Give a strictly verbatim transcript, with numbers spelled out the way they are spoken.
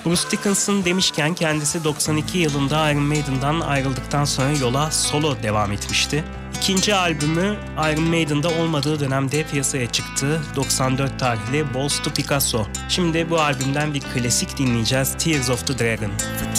Bruce Dickinson demişken kendisi doksan iki yılında Iron Maiden'dan ayrıldıktan sonra yola solo devam etmişti. İkinci albümü Iron Maiden'da olmadığı dönemde piyasaya çıktı. doksan dört tarihli Balls to Picasso. Şimdi bu albümden bir klasik dinleyeceğiz. Tears of the Dragon.